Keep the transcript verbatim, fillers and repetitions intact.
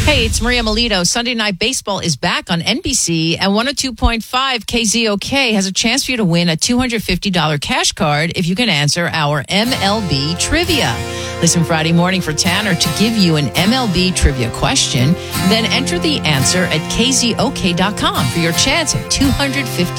Hey, it's Maria Melito. Sunday Night Baseball is back on N B C, and one oh two point five K Z O K has a chance for you to win a two hundred fifty dollars cash card if you can answer our M L B trivia. Listen Friday morning for Tanner to give you an M L B trivia question. Then enter the answer at K Z O K dot com for your chance at two hundred fifty